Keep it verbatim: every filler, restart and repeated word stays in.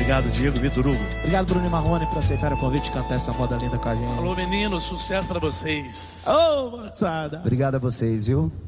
Obrigado, Diego, Vitor Hugo. Obrigado, Bruno e Marrone, por aceitar o convite de cantar essa moda linda com a gente. Alô, meninos, sucesso pra vocês. Ô, moçada. Obrigado a vocês, viu?